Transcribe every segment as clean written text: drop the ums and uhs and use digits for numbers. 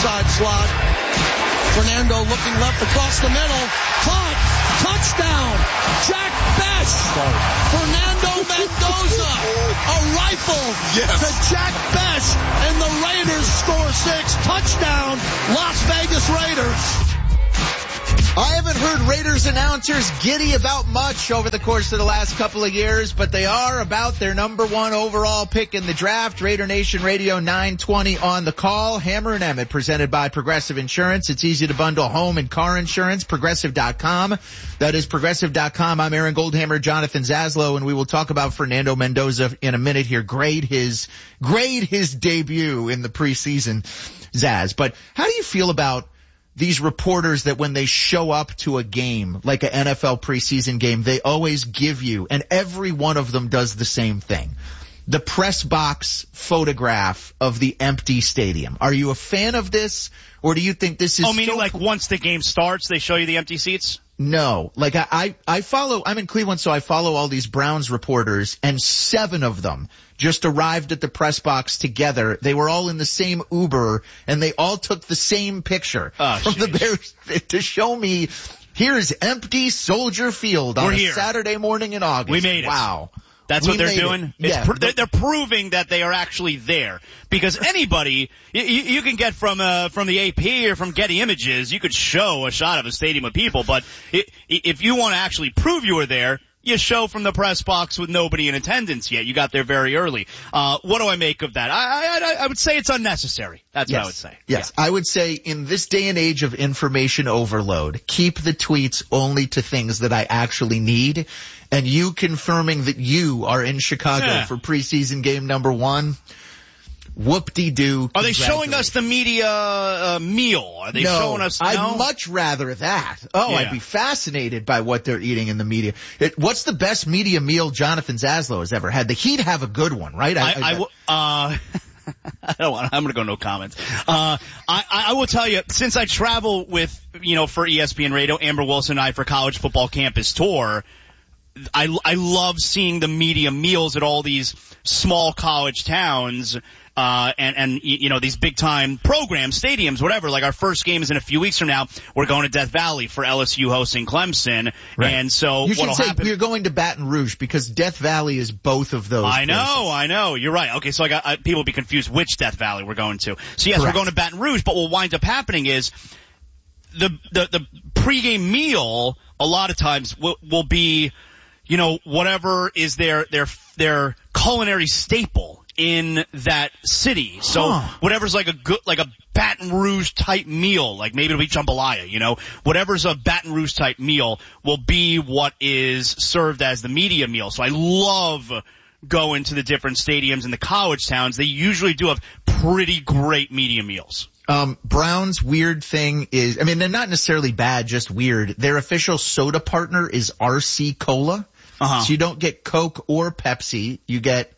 inside slot. Fernando looking left across the middle. Caught. Touchdown. Jack Bech. Fernando Mendoza. A rifle to Jack Bech. And the Raiders score 6. Touchdown. Las Vegas Raiders. I haven't heard Raiders announcers giddy about much over the course of the last couple of years, but they are about their number 1 overall pick in the draft. Raider Nation Radio 920 on the call. Hammer and Emmett presented by Progressive Insurance. It's easy to bundle home and car insurance. Progressive.com. That is Progressive.com. I'm Aaron Goldhammer, Jonathan Zaslow, and we will talk about Fernando Mendoza in a minute here. Grade his debut in the preseason, Zaz. But how do you feel about these reporters that when they show up to a game, like an NFL preseason game, they always give you, and every one of them does the same thing, the press box photograph of the empty stadium? Are you a fan of this, or do you think this is meaning like once the game starts, they show you the empty seats? No. Like I follow, I'm in Cleveland, so I follow all these Browns reporters, and 7 of them just arrived at the press box together. They were all in the same Uber, and they all took the same picture from the Bears to show me, here's empty Soldier Field on a Saturday morning in August. We made it. Wow. That's what they're doing? Yeah. They're proving that they are actually there. Because anybody, you can get from the AP or from Getty Images, you could show a shot of a stadium of people, but if you want to actually prove you were there, you show from the press box with nobody in attendance yet. You got there very early. What do I make of that? I would say it's unnecessary. That's what I would say. Yes. Yeah. I would say in this day and age of information overload, keep the tweets only to things that I actually need. And you confirming that you are in Chicago for preseason game number 1, whoop-de-doo. Are they showing us the media meal? Are they showing us? No, I'd much rather that. I'd be fascinated by what they're eating in the media. What's the best media meal Jonathan Zaslow has ever had? The Heat have a good one, right? I'm going to go no comments. I will tell you, since I travel with, for ESPN Radio, Amber Wilson and I for College Football Campus Tour, I love seeing the media meals at all these small college towns, and these big time programs, stadiums, whatever. Like our first game is in a few weeks from now. We're going to Death Valley for LSU hosting Clemson. Right. And so you should say we're going to Baton Rouge because Death Valley is both of those. I know. You're right. Okay. So people will be confused which Death Valley we're going to. So yes, Correct. We're going to Baton Rouge, but what will wind up happening is the pregame meal a lot of times will be, whatever is their culinary staple in that city. So whatever's like a Baton Rouge type meal, like maybe it'll be jambalaya, whatever's a Baton Rouge type meal will be what is served as the media meal. So I love going to the different stadiums in the college towns. They usually do have pretty great media meals. Brown's weird thing is, they're not necessarily bad, just weird. Their official soda partner is RC Cola. So you don't get Coke or Pepsi. You get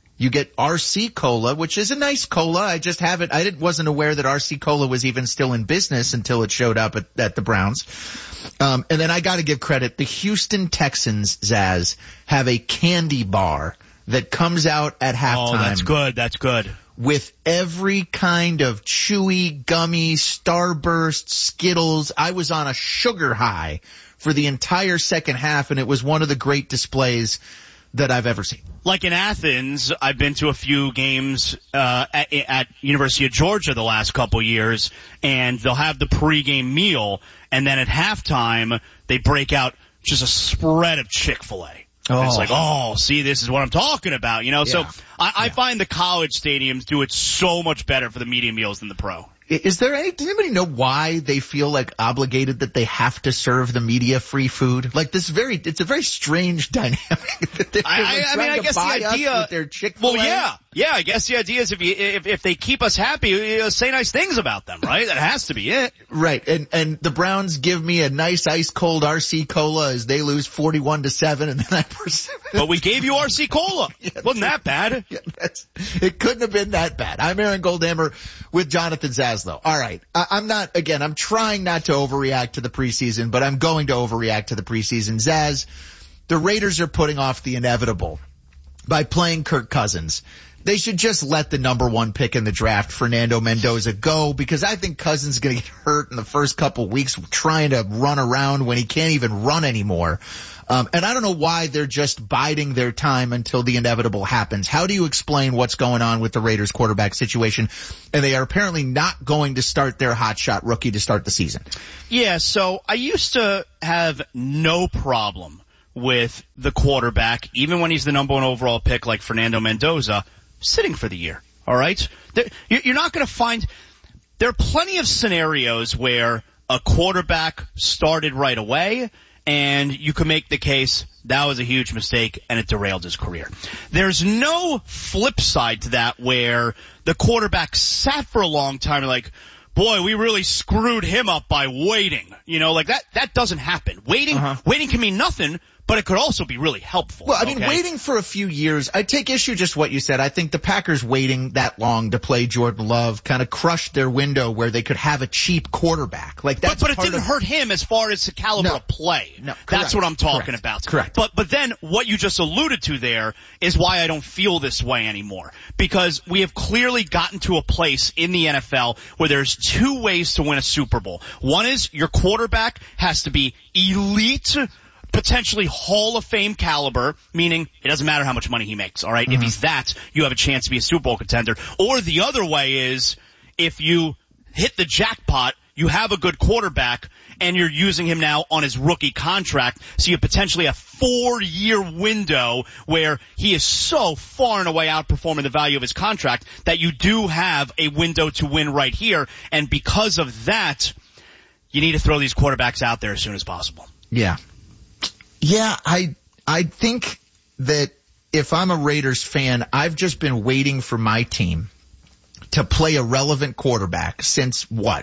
RC Cola, which is a nice cola. I wasn't aware that RC Cola was even still in business until it showed up at the Browns. And then I gotta give credit. The Houston Texans, Zaz, have a candy bar that comes out at halftime. Oh, that's good. With every kind of chewy, gummy, Starburst, Skittles. I was on a sugar high for the entire second half, and it was one of the great displays that I've ever seen. Like in Athens, I've been to a few games at University of Georgia the last couple years, and they'll have the pregame meal, and then at halftime they break out just a spread of Chick-fil-A. Oh. It's like, see, this is what I'm talking about, So I find the college stadiums do it so much better for the media meals than the pro. Does anybody know why they feel like obligated that they have to serve the media free food? Like it's a very strange dynamic that they're I guess the idea with their Chick-fil-A. Well, yeah, I guess the idea is if they keep us happy, say nice things about them, right? That has to be it. Right. And the Browns give me a nice ice cold RC Cola as they lose 41-7, and then But we gave you RC Cola. Yeah, wasn't that bad? Yeah, it couldn't have been that bad. I'm Aaron Goldhammer with Jonathan Zaslow. All right. I'm trying not to overreact to the preseason, but I'm going to overreact to the preseason. Zaz, the Raiders are putting off the inevitable by playing Kirk Cousins. they should just let the number 1 pick in the draft, Fernando Mendoza, go, because I think Cousins is going to get hurt in the first couple weeks trying to run around when he can't even run anymore. And I don't know why they're just biding their time until the inevitable happens. How do you explain what's going on with the Raiders quarterback situation? And they are apparently not going to start their hotshot rookie to start the season. Yeah, so I used to have no problem with the quarterback, even when he's the number 1 overall pick like Fernando Mendoza, sitting for the year. All right? You're not going to find – there are plenty of scenarios where a quarterback started right away and you can make the case that was a huge mistake and it derailed his career. There's no flip side to that where the quarterback sat for a long time and like, boy, we really screwed him up by waiting. Like that doesn't happen. Waiting can mean nothing, but it could also be really helpful. Well, I mean, waiting for a few years, I take issue just what you said. I think the Packers waiting that long to play Jordan Love kind of crushed their window where they could have a cheap quarterback. Like that's but it didn't hurt him as far as the caliber of play. No, that's what I'm talking about. Correct. But then what you just alluded to there is why I don't feel this way anymore. Because we have clearly gotten to a place in the NFL where there's 2 ways to win a Super Bowl. One is your quarterback has to be elite, potentially Hall of Fame caliber, meaning it doesn't matter how much money he makes, all right? If he's that, you have a chance to be a Super Bowl contender. Or the other way is if you hit the jackpot, you have a good quarterback, and you're using him now on his rookie contract, so you potentially have 4-year window where he is so far and away outperforming the value of his contract that you do have a window to win right here. And because of that, you need to throw these quarterbacks out there as soon as possible. Yeah. Yeah, I think that if I'm a Raiders fan, I've just been waiting for my team to play a relevant quarterback since what?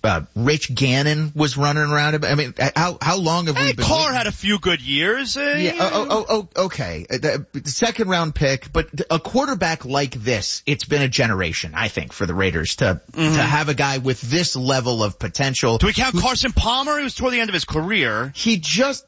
Rich Gannon was running around. I mean, how long have we been? Carr had a few good years. Yeah. Okay. The second round pick, but a quarterback like this, it's been a generation, I think, for the Raiders to have a guy with this level of potential. Do we count Carson Palmer? He was toward the end of his career. He just,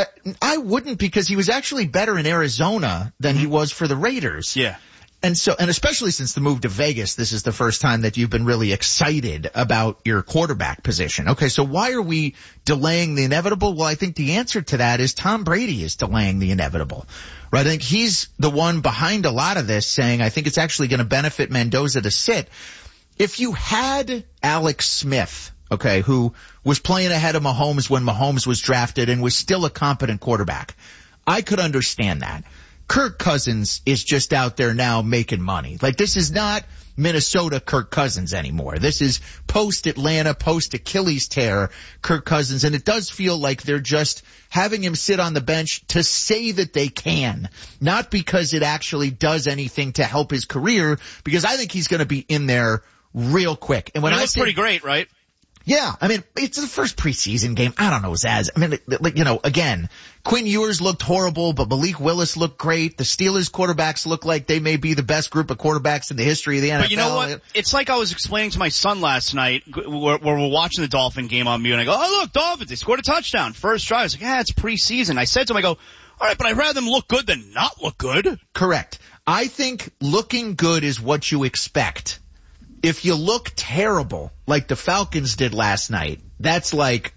I wouldn't, because he was actually better in Arizona than he was for the Raiders. Yeah. And especially since the move to Vegas, this is the first time that you've been really excited about your quarterback position. Okay, so why are we delaying the inevitable? Well, I think the answer to that is Tom Brady is delaying the inevitable. Right? I think he's the one behind a lot of this, saying, I think it's actually going to benefit Mendoza to sit. If you had Alex Smith, okay, who was playing ahead of Mahomes when Mahomes was drafted and was still a competent quarterback, I could understand that. Kirk Cousins is just out there now making money. Like, this is not Minnesota Kirk Cousins anymore. This is post-Atlanta, post-Achilles tear Kirk Cousins, and it does feel like they're just having him sit on the bench to say that they can, not because it actually does anything to help his career, because I think he's going to be in there real quick. And when I say, pretty great, right? Yeah, I mean, it's the first preseason game. I don't know, Zaz. I mean, like, again, Quinn Ewers looked horrible, but Malik Willis looked great. The Steelers quarterbacks look like they may be the best group of quarterbacks in the history of the NFL. But you know what? It's like I was explaining to my son last night where we're watching the Dolphin game on mute, and I go, oh, look, Dolphins, they scored a touchdown. First drive. I was like, it's preseason. I said to him, I go, all right, but I'd rather them look good than not look good. Correct. I think looking good is what you expect. If you look terrible, like the Falcons did last night, that's like,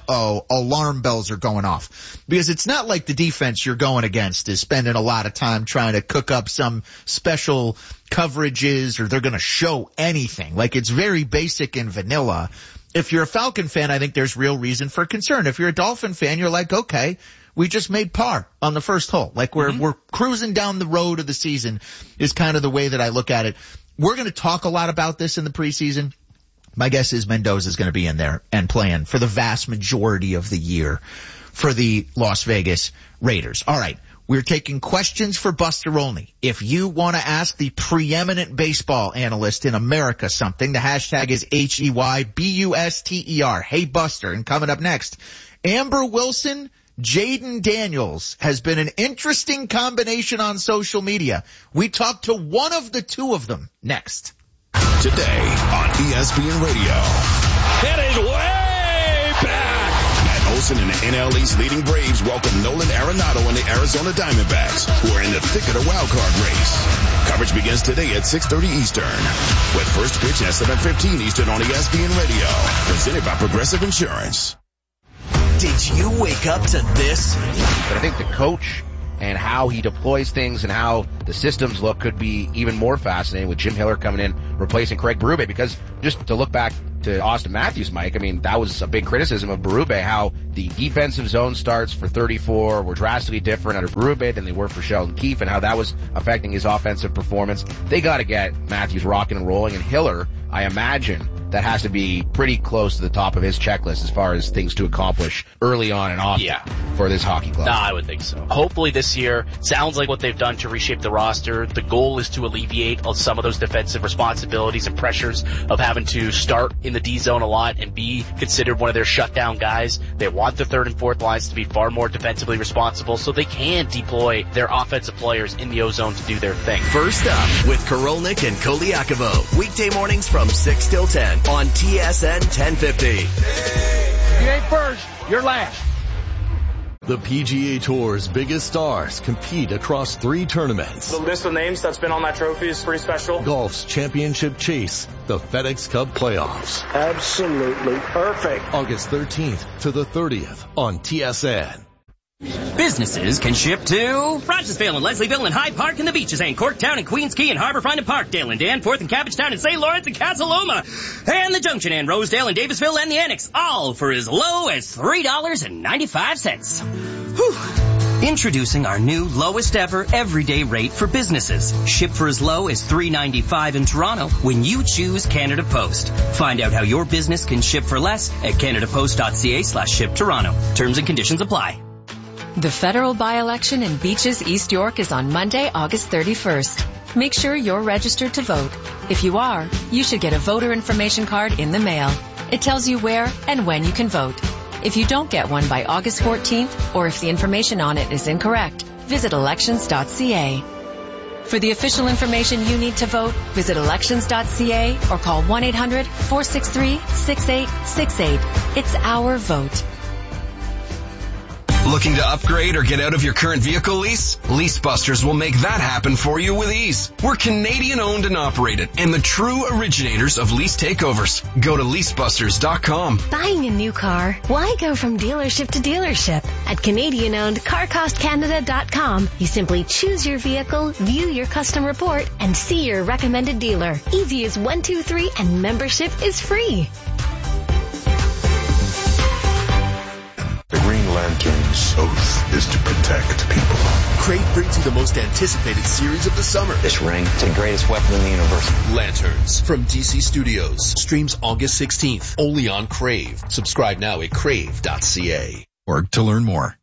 alarm bells are going off. Because it's not like the defense you're going against is spending a lot of time trying to cook up some special coverages or they're going to show anything. Like, it's very basic and vanilla. If you're a Falcon fan, I think there's real reason for concern. If you're a Dolphin fan, you're like, okay, we just made par on the first hole. Like, we're cruising down the road of the season is kind of the way that I look at it. We're going to talk a lot about this in the preseason. My guess is Mendoza is going to be in there and playing for the vast majority of the year for the Las Vegas Raiders. All right. We're taking questions for Buster Olney. If you want to ask the preeminent baseball analyst in America something, the hashtag is HEYBUSTER. Hey, Buster. And coming up next, Amber Wilson, Jaden Daniels has been an interesting combination on social media. We talked to one of the two of them next. Today on ESPN Radio. It is way back. And Wilson and the NL East leading Braves welcome Nolan Arenado and the Arizona Diamondbacks, who are in the thick of the wild card race. Coverage begins today at 6:30 Eastern, with first pitch at 7:15 Eastern on ESPN Radio. Presented by Progressive Insurance. Did you wake up to this? But I think the coach and how he deploys things and how the systems look could be even more fascinating with Jim Hiller coming in, replacing Craig Berube. Because just to look back to Austin Matthews, Mike, I mean, that was a big criticism of Berube, how the defensive zone starts for 34 were drastically different under Berube than they were for Sheldon Keefe, and how that was affecting his offensive performance. They got to get Matthews rocking and rolling, and Hiller, I imagine, that has to be pretty close to the top of his checklist as far as things to accomplish early on and often for this hockey club. No, I would think so. Hopefully this year, sounds like what they've done to reshape the roster. The goal is to alleviate some of those defensive responsibilities and pressures of having to start in the D zone a lot and be considered one of their shutdown guys. They want the third and fourth lines to be far more defensively responsible so they can deploy their offensive players in the O zone to do their thing. First up with Korolnik and Koliakovo. Weekday mornings from 6 till 10 on TSN 1050. You ain't first, you're last. The PGA Tour's biggest stars compete across 3 tournaments. The list of names that's been on that trophy is pretty special. Golf's championship chase, the FedEx Cup playoffs. Absolutely perfect. August 13th to the 30th on TSN. Businesses can ship to Rogersville and Leslieville and Hyde Park and the Beaches and Corktown and Queens Key and Harborfront and Parkdale and Danforth and Cabbagetown and St. Lawrence and Casa Loma and the Junction and Rosedale and Davisville and the Annex, all for as low as $3.95. Whew. Introducing our new lowest ever everyday rate for businesses. Ship for as low as $3.95 in Toronto when you choose Canada Post. Find out how your business can ship for less at canadapost.ca/ship Toronto. Terms and conditions apply. The federal by-election in Beaches, East York is on Monday, August 31st. Make sure you're registered to vote. If you are, you should get a voter information card in the mail. It tells you where and when you can vote. If you don't get one by August 14th, or if the information on it is incorrect, visit elections.ca. For the official information you need to vote, visit elections.ca or call 1-800-463-6868. It's our vote. Looking to upgrade or get out of your current vehicle lease? LeaseBusters will make that happen for you with ease. We're Canadian owned and operated and the true originators of lease takeovers. Go to leasebusters.com. Buying a new car? Why go from dealership to dealership? At Canadian owned CarCostCanada.com, you simply choose your vehicle, view your custom report, and see your recommended dealer. Easy as 1, 2, 3, and membership is free. The Green Lantern's oath is to protect people. Crave brings you the most anticipated series of the summer. This ring is the greatest weapon in the universe. Lanterns from DC Studios. Streams August 16th. Only on Crave. Subscribe now at crave.ca. Or to learn more.